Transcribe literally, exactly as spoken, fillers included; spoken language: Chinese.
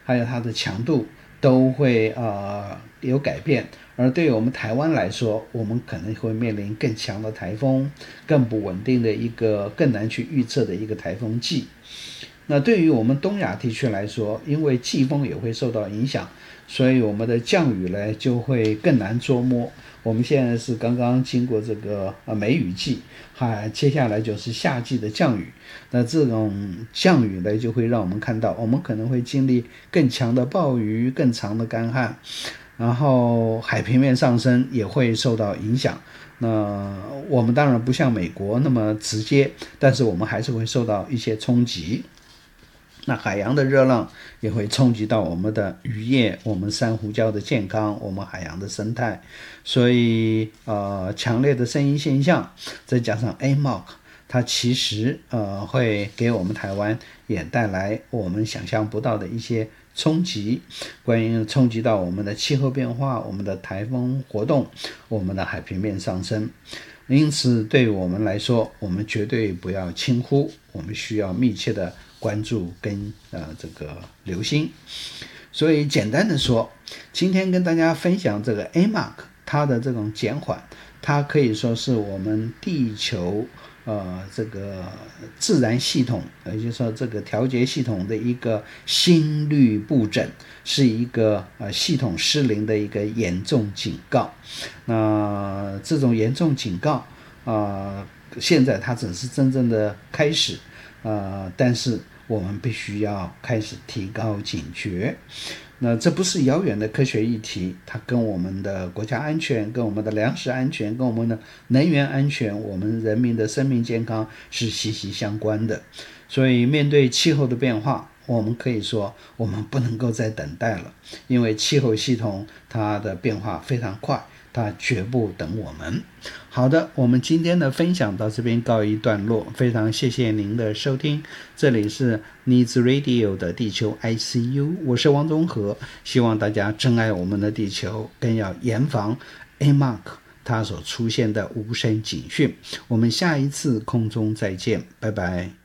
还有它的强度都会呃有改变。而对于我们台湾来说，我们可能会面临更强的台风，更不稳定的一个更难去预测的一个台风季。那对于我们东亚地区来说，因为季风也会受到影响，所以我们的降雨呢就会更难捉摸。我们现在是刚刚经过这个呃梅雨季，哈，接下来就是夏季的降雨。那这种降雨呢，就会让我们看到，我们可能会经历更强的暴雨、更长的干旱，然后海平面上升也会受到影响。那我们当然不像美国那么直接，但是我们还是会受到一些冲击。那海洋的热浪也会冲击到我们的渔业、我们珊瑚礁的健康、我们海洋的生态。所以呃，强烈的声音现象再加上 A M O C， 它其实呃会给我们台湾也带来我们想象不到的一些冲击，关于冲击到我们的气候变化、我们的台风活动、我们的海平面上升。因此对于我们来说，我们绝对不要轻忽，我们需要密切的关注跟呃这个留心。所以简单的说，今天跟大家分享这个 A M O C 它的这种减缓，它可以说是我们地球呃这个自然系统，也就是说这个调节系统的一个心律不整，是一个呃系统失灵的一个严重警告。那这种严重警告啊、呃，现在它只是真正的开始，呃，但是我们必须要开始提高警觉。那这不是遥远的科学议题，它跟我们的国家安全、跟我们的粮食安全、跟我们的能源安全、我们人民的生命健康是息息相关的。所以面对气候的变化，我们可以说我们不能够再等待了，因为气候系统它的变化非常快，它绝不等我们。好的，我们今天的分享到这边告一段落，非常谢谢您的收听，这里是 Needs Radio 的地球 I C U， 我是王宗和，希望大家珍爱我们的地球，更要严防 A M O C 它所出现的无声警讯。我们下一次空中再见，拜拜。